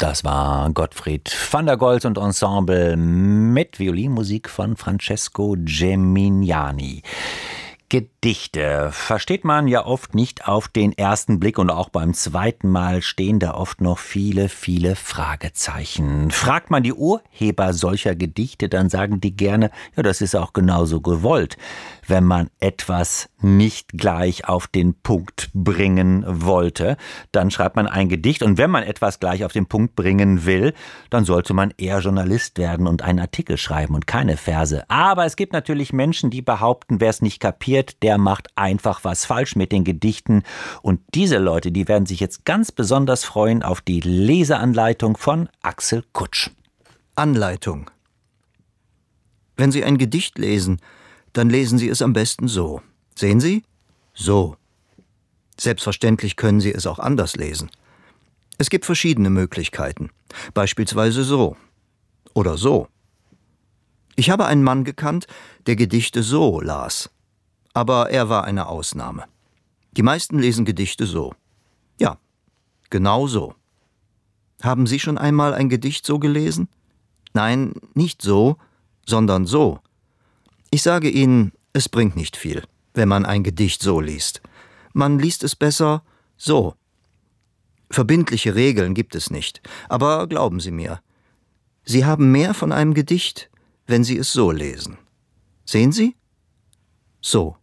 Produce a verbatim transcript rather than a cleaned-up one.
Das war Gottfried van der Goltz und Ensemble mit Violinmusik von Francesco Gemignani. Gedichte versteht man ja oft nicht auf den ersten Blick und auch beim zweiten Mal stehen da oft noch viele, viele Fragezeichen. Fragt man die Urheber solcher Gedichte, dann sagen die gerne, ja, das ist auch genauso gewollt, wenn man etwas nicht gleich auf den Punkt bringen wollte. Dann schreibt man ein Gedicht und wenn man etwas gleich auf den Punkt bringen will, dann sollte man eher Journalist werden und einen Artikel schreiben und keine Verse. Aber es gibt natürlich Menschen, die behaupten, wer es nicht kapiert, der macht einfach was falsch mit den Gedichten. Und diese Leute, die werden sich jetzt ganz besonders freuen auf die Leseanleitung von Axel Kutsch. Anleitung. Wenn Sie ein Gedicht lesen, dann lesen Sie es am besten so. Sehen Sie? So. Selbstverständlich können Sie es auch anders lesen. Es gibt verschiedene Möglichkeiten. Beispielsweise so. Oder so. Ich habe einen Mann gekannt, der Gedichte so las. Aber er war eine Ausnahme. Die meisten lesen Gedichte so. Ja, genau so. Haben Sie schon einmal ein Gedicht so gelesen? Nein, nicht so, sondern so. Ich sage Ihnen, es bringt nicht viel, wenn man ein Gedicht so liest. Man liest es besser so. Verbindliche Regeln gibt es nicht, aber glauben Sie mir, Sie haben mehr von einem Gedicht, wenn Sie es so lesen. Sehen Sie? So.